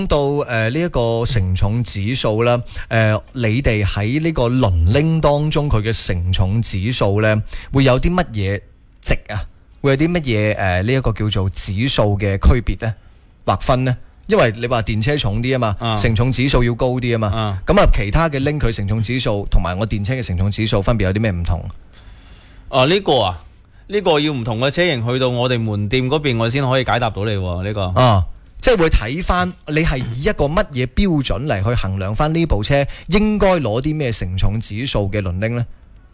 到呢一個承重指數啦，你哋喺呢個輪鈴當中佢嘅承重指數咧，會有啲乜嘢值啊？會有啲乜嘢呢一個叫做指數嘅區別咧？劃分呢？因為你話電車重啲啊嘛，承重指數要高啲啊嘛，咁其他嘅拎佢承重指數同埋我電車嘅承重指數分別有啲咩唔同？ 呢個要唔同嘅車型去到我哋門店嗰邊，我先可以解答到你喎。呢個即係會睇翻你係以一個乜嘢標準嚟去衡量翻呢部車應該攞啲咩承重指數嘅輪鈴呢？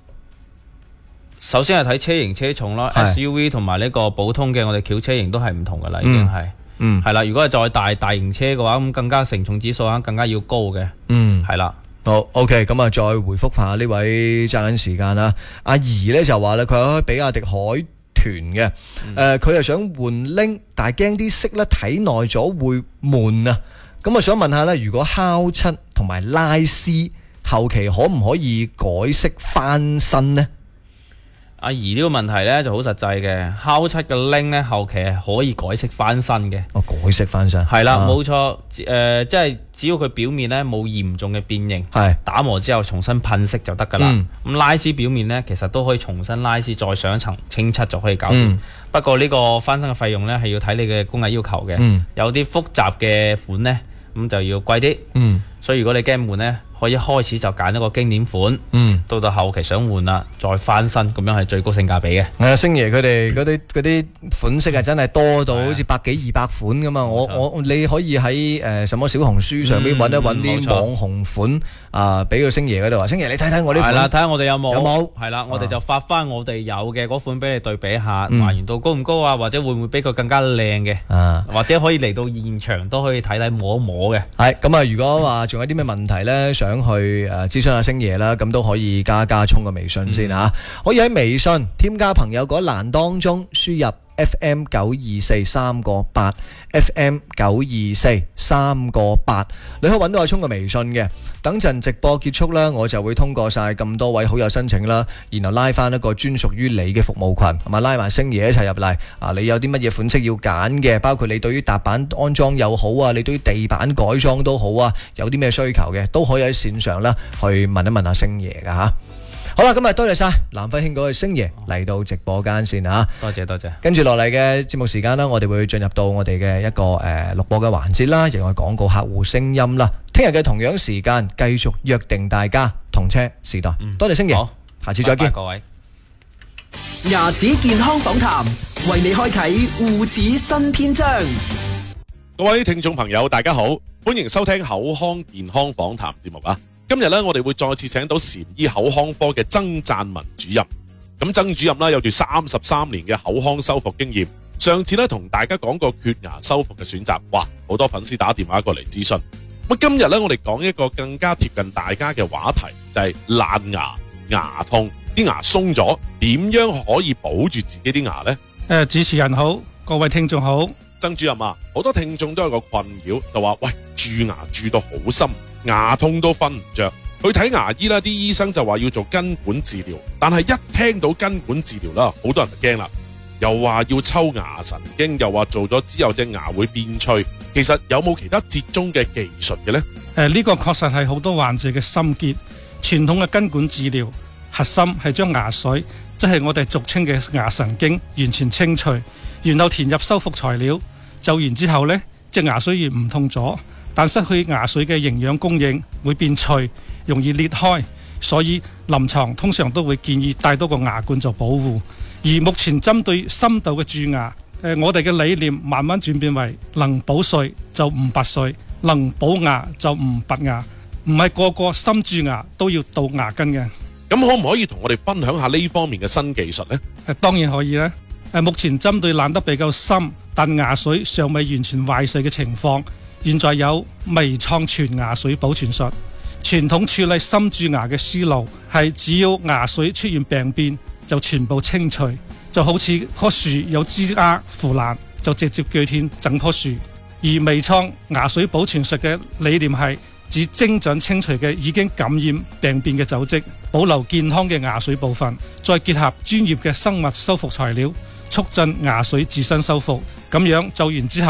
首先係睇車型車重啦 ，SUV 同埋呢個普通嘅我哋轎車型都係唔同噶啦，已經係。係啦，如果係再大型車嘅話，咁更加承重指數更加要高嘅。係啦。 好 OK， 咁再回覆下呢位揸緊時間啦。阿怡呢就話咧，佢開比亞迪海豚嘅，佢又想換鈴，但係驚啲色咧睇耐咗會悶啊。咁我想問下咧，如果烤漆同埋拉絲後期可唔可以改色翻新呢？ 阿怡呢個問題呢就好實際嘅，烤漆嘅鈴呢後期係可以改色翻新嘅。 改色翻新係啦，冇錯。即係只要佢表面呢冇嚴重嘅變形，打磨之後重新噴色就得噶啦。咁拉絲表面呢，其實都可以重新拉絲，再上一層清漆就可以搞掂。不過呢個翻新嘅費用呢，係要睇你嘅工藝要求嘅。有啲複雜嘅款呢，咁就要貴啲。所以如果你驚悶呢，可以一開始就揀一個經典款，到後期想換啦，再翻新，咁樣係最高性價比嘅。 係啊，星爺佢哋嗰啲款式係真係多到好似100幾200款噶嘛。你可以喺什麼小紅書上邊揾啲網紅款俾個星爺嗰度話，星爺你睇睇我呢款， 係啦，睇下我哋有冇，係啦，我哋就發翻我哋有嘅嗰款俾你對比下，還原度高唔高啊？或者會唔會比佢更加靚嘅？或者可以嚟到現場都可以睇睇摸一摸嘅。係咁啊！如果話仲有啲咩問題呢，想去諮詢下星爺啦，咁都可以加充個微信先嚇。可以喺微信添加朋友嗰欄當中輸入FM 924 3個8 FM 924 3個8，你可以揾到阿聰嘅微信嘅。等陣直播結束啦，我就會通過晒咁多位好友申請啦，然後拉翻一個專屬於你嘅服務群，同埋拉埋星爺一齊入嚟。你有啲乜嘢款式要揀嘅，包括你對於踏板安裝又好啊，你對於地板改裝都好啊，有啲咩需求嘅，都可以喺線上啦去問一問阿星爺噶吓。好啦，今日多謝晒南輝興嗰個星爺嚟到直播間先吓， 多謝。 跟住落嚟嘅節目時間啦，我哋會進入到我哋嘅一個錄播嘅環節啦，亦係廣告客戶聲音啦。聽日嘅同樣時間繼續約定大家同車時代。多謝星爺，下次再見， 各位。 牙齒健康訪談為你開啟護齒新篇章。 各位聽眾朋友，大家好，歡迎收聽口腔健康訪談節目啊！今日咧，我哋會再次請到禪醫口腔科嘅曾贊文主任。咁曾主任咧有住33年嘅口腔修復經驗。上次咧同大家講過缺牙修復嘅選擇，哇，好多粉絲打電話過嚟諮詢。咁今日咧，我哋講一個更加貼近大家嘅話題，就係爛牙、牙痛，啲牙鬆咗，點樣可以保住自己啲牙呢？ 主持人好，各位聽眾好。 曾主任啊，好多聽眾都有個困擾，就話喂，蛀牙蛀到好深，牙痛都瞓唔着。去睇牙醫啦，啲醫生就話要做根管治療，但係一聽到根管治療啦，好多人就驚啦，又話要抽牙神經，又話做咗之後隻牙會變脆。其實有冇其他折中嘅技術嘅呢？ 呢個確實係好多患者嘅心結。傳統嘅根管治療核心係將牙髓，即係我哋俗稱嘅牙神經完全清除，然後填入修復材料，就完之後呢，隻牙髓液唔痛咗，但失去牙髓嘅營養供應，會變脆，容易裂開，所以臨床通常都會建議帶多個牙冠做保護。而目前針對深度嘅蛀牙，我哋嘅理念慢慢轉變為能補髓就唔拔髓，能補牙就唔拔牙，唔係個個深蛀牙都要到牙根嘅。 咁可唔可以同我哋分享下呢方面嘅新技術呢？ 當然可以啦。目前針對爛得比較深，但牙髓尚未完全壞死嘅情況，現在有微創全牙髓保存術。傳統處理深蛀牙嘅思路係只要牙髓出現病變就全部清除，就好似棵樹有枝丫腐爛就直接鋸斷整棵樹。而微創牙髓保存術嘅理念係只精準清除嘅已經感染病變嘅組織，保留健康嘅牙髓部分，再結合專業嘅生物修復材料，促進牙髓自身修復。咁樣做完之後呢，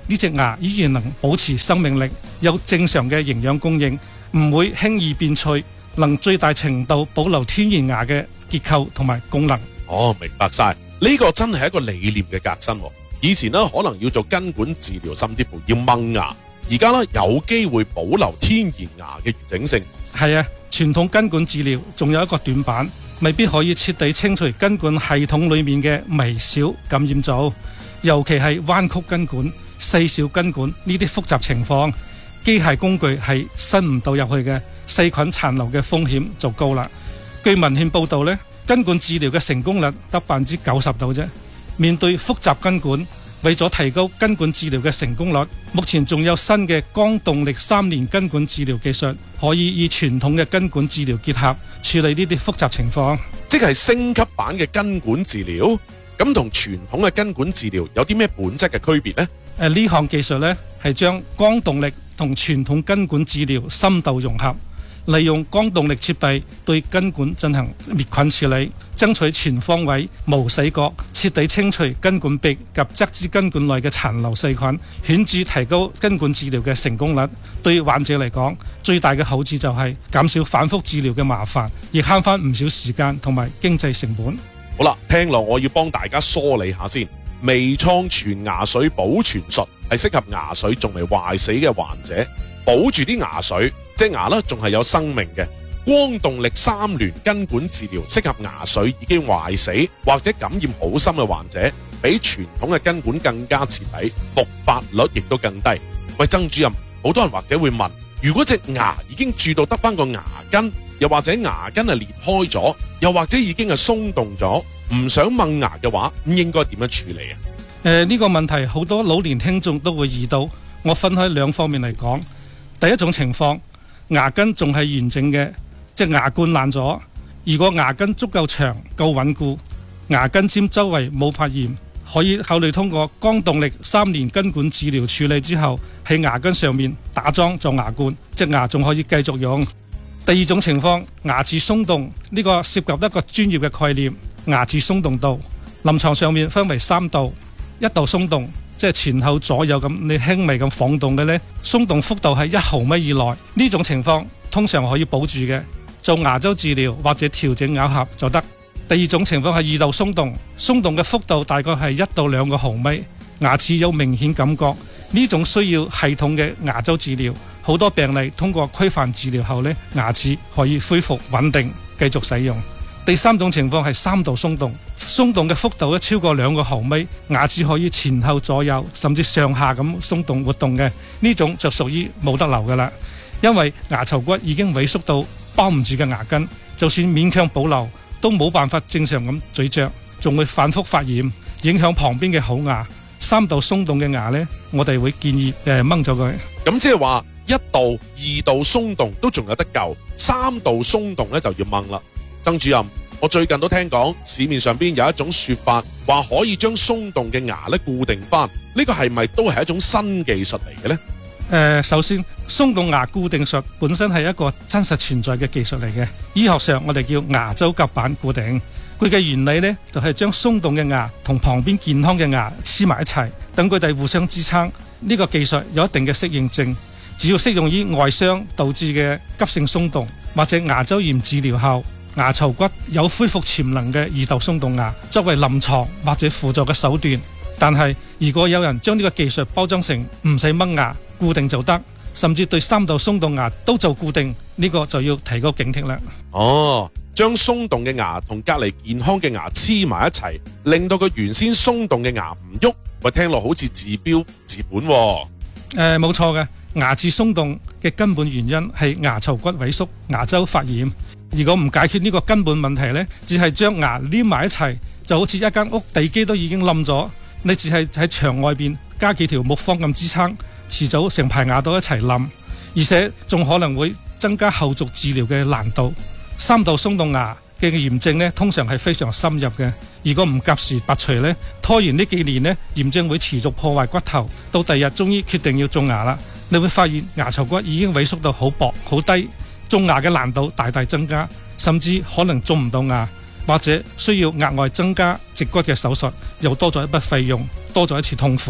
呢隻牙依然能保持生命力，有正常嘅營養供應，唔會輕易變脆，能最大程度保留天然牙嘅結構同埋功能。 哦，明白晒，呢個真係一個理念嘅革新。以前呢，可能要做根管治療，甚至乎要掹牙，而家呢，有機會保留天然牙嘅完整性。 係啊，傳統根管治療仲有一個短板，未必可以徹底清除根管系統裏面嘅微小感染組，尤其係彎曲根管、細小根管呢啲複雜情況，機械工具係伸唔到入去嘅，細菌殘留嘅風險就高啦。據文獻報道呢，根管治療嘅成功率得90%度啫。面對複雜根管，為咗提高根管治療嘅成功率，目前仲有新嘅光動力3年根管治療技術，可以與傳統嘅根管治療結合，處理呢啲複雜情況。 即係升級版嘅根管治療，咁同傳統嘅根管治療有啲咩本質嘅區別呢？ 呢項技術呢，係將光動力同傳統根管治療深度融合，利用光動力設備對根管進行滅菌處理，爭取全方位無死角徹底清除根管壁及側支根管內嘅殘留細菌，顯著提高根管治療嘅成功率。對患者嚟講，最大嘅好處就係減少反覆治療嘅麻煩，亦慳翻唔少時間同埋經濟成本。 好啦，聽落我要幫大家梳理下先。微創全牙髓保存術係適合牙髓仲未壞死嘅患者，保住啲牙髓，隻牙呢仲係有生命嘅。光動力3聯根管治療適合牙髓已經壞死或者感染好深嘅患者，比傳統嘅根管更加徹底，復發率亦都更低。喂，曾主任，好多人或者會問，如果隻牙已經蛀到得翻個牙根，又或者牙根係裂開咗，又或者已經係鬆動咗，唔想掹牙嘅話，咁應該點樣處理啊？ 呢個問題好多老年聽眾都會遇到，我分開2方面嚟講。第一種情況，牙根仲係完整嘅，即牙冠爛咗。如果牙根足夠長、夠穩固，牙根尖周圍冇發炎，可以考慮通過光動力3年根管治療處理之後，喺牙根上面打樁做牙冠，隻牙仲可以繼續用。第二種情況，牙齒鬆動，呢個涉及一個專業嘅概念，牙齒鬆動度，臨床上面分為3度。1度鬆動，即係前後左右咁，你輕微咁晃動嘅呢，鬆動幅度係1毫米以內，呢種情況通常可以保住嘅，做牙周治療或者調整咬合就得。第二種情況係2度鬆動，鬆動嘅幅度大概係1到2個毫米，牙齒有明顯感覺，呢種需要系統嘅牙周治療。好多病例通過規範治療後呢，牙齒可以恢復穩定，繼續使用。第3種情況係3度鬆動，鬆動嘅幅度超過2個毫米，牙齒可以前後左右甚至上下咁鬆動活動嘅，呢種就屬於冇得留噶啦。因為牙槽骨已經萎縮到包唔住嘅牙根，就算勉強保留都冇辦法正常咁咀嚼，仲會反覆發炎，影響旁邊嘅好牙。3度鬆動嘅牙呢，我哋會建議掹咗佢。 咁即係話1度、2度鬆動都仲有得救，3度鬆動咧就要掹啦。曾主任，我最近都聽講市面上邊有一種說法，話可以將鬆動嘅牙咧固定翻，呢個係咪都係一種新技術嚟嘅呢？ 首先，鬆動牙固定術本身係一個真實存在嘅技術嚟嘅，醫學上我哋叫牙周夾板固定。佢嘅原理呢，就係將鬆動嘅牙同旁邊健康嘅牙黐埋一齊，等佢哋互相支撐。呢個技術有一定嘅適應症，只要適用於外傷導致嘅急性鬆動或者牙周炎治療後牙槽骨有恢復潛能嘅2度鬆動牙，作為臨床或者輔助嘅手段。但係如果有人將呢個技術包裝成唔使掹牙固定就得，甚至對3度鬆動牙都做固定，呢個就要提高警惕啦。 哦，將鬆動嘅牙同隔離健康嘅牙黐埋一齊，令到佢原先鬆動嘅牙唔喐，喂，聽落好似治標治本喎。 冇錯嘅，牙齒鬆動嘅根本原因係牙槽骨萎縮、牙周發炎。如果唔解決呢個根本問題呢，只係將牙黏埋一齊，就好似一間屋地基都已經冧咗，你只係喺牆外邊加幾條木方咁支撐，遲早成排牙都一齊冧，而且仲可能會增加後續治療嘅難度。3度鬆動牙嘅炎症呢，通常係非常深入嘅，如果唔及時拔除呢，拖延呢幾年呢，炎症會持續破壞骨頭，到第日終於決定要種牙啦，你會發現牙槽骨已經萎縮到好薄好低，種牙嘅難度大大增加，甚至可能種唔到牙，或者需要額外增加植骨嘅手術，又多咗一筆費用，多咗一次痛苦。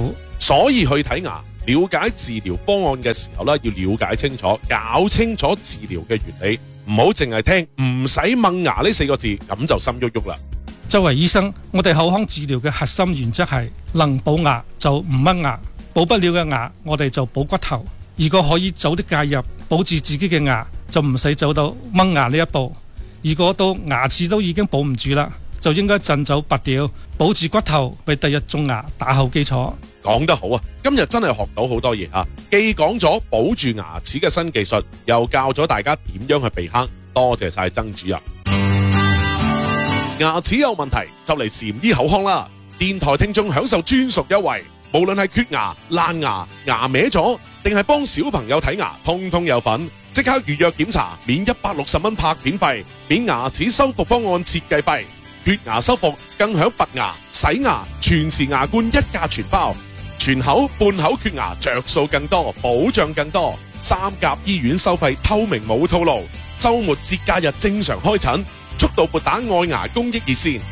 所以去睇牙，了解治療方案嘅時候咧，要了解清楚，搞清楚治療嘅原理，唔好淨係聽唔使掹牙呢4個字，咁就心喐喐啦。 作為醫生，我哋口腔治療嘅核心原則係能補牙就唔掹牙，補不了嘅牙我哋就補骨頭。如果可以早啲介入，保住自己嘅牙，就唔使走到掹牙呢一步。如果到牙齒都已經保唔住啦，就應該盡早拔掉，保住骨頭，為第日種牙打好基礎。 講得好啊！今日真係學到好多嘢啊！既講咗保住牙齒嘅新技術，又教咗大家點樣去避坑。多謝晒曾主任。牙齒有問題就嚟禪醫口腔啦！電台聽眾享受專屬優惠，無論係缺牙、爛牙、牙歪咗，定係幫小朋友睇牙，通通有份。即刻預約檢查，免160蚊拍片費，免牙齒修復方案設計費，缺牙修復更享拔牙、洗牙、全瓷牙冠一價全包。全口、半口缺牙着數更多，保障更多。3甲醫院收費透明冇套路，週末節假日正常開診。速度撥打愛牙公益熱線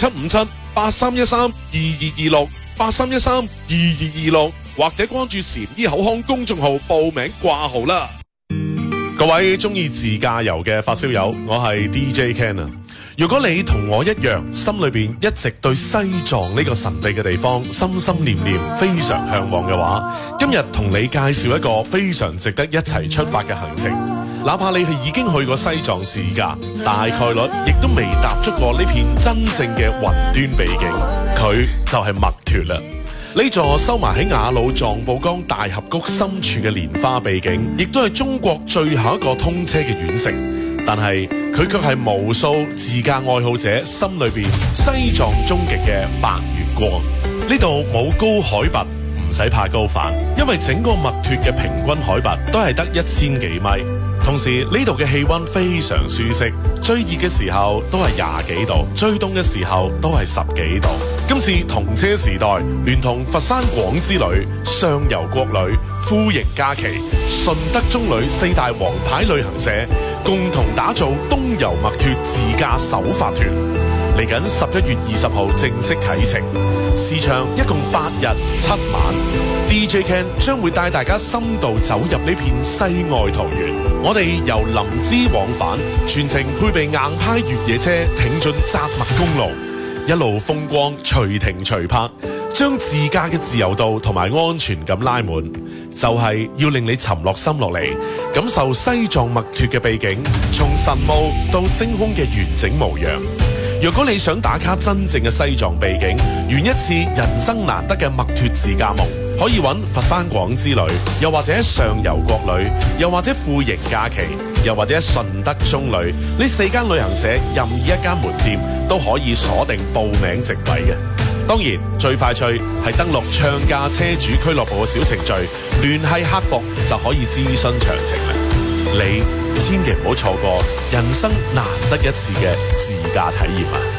0757-8313-2226，8313-2226，或者關注禪醫口腔公眾號報名掛號啦。各位中意自駕遊嘅發燒友，我係 DJ Ken 啊！如果你同我一樣，心裏邊一直對西藏呢個神秘嘅地方心心念念，非常向往嘅話，今日同你介紹一個非常值得一齊出發嘅行程。哪怕你係已經去過西藏自駕，大概率亦都未踏足過呢片真正嘅雲端秘境，佢就係墨脫啦。呢座收埋喺雅魯藏布江大峽谷深處嘅蓮花秘境，亦都係中國最後一個通車嘅縣城。但係佢卻係無數自駕愛好者心裏邊西藏終極嘅白月光。呢度冇高海拔，唔使怕高反，因為整個墨脫嘅平均海拔都係得1000幾米。同時呢度嘅氣溫非常舒適，最熱嘅時候都係20幾度，最凍嘅時候都係10幾度。今次同車時代聯同佛山廣之旅、上游國旅、富盈假期、順德中旅4大王牌旅行社共同打造東遊墨脫自駕首發團，嚟緊11月20號正式啟程，時長一共8日7晚。DJ Ken 將會帶大家深度走入呢片世外桃源。我哋由林芝往返，全程配備硬派越野車挺進扎墨公路，一路風光隨停隨泊，將自駕嘅自由度同埋安全感拉滿，就係要令你沉落心落嚟，感受西藏墨脫嘅秘境，從神霧到星空嘅完整模樣。如果你想打卡真正嘅西藏秘境，圓一次人生難得嘅墨脫自駕夢，可以揾佛山廣之旅，又或者上游國旅，又或者富盈假期，又或者順德中旅，呢4間旅行社任意一間門店都可以鎖定報名席位嘅。當然最快脆係登錄暢駕車主俱樂部嘅小程序，聯繫客服就可以諮詢詳情啦。你千祈唔好錯過人生難得一次嘅自駕體驗啊！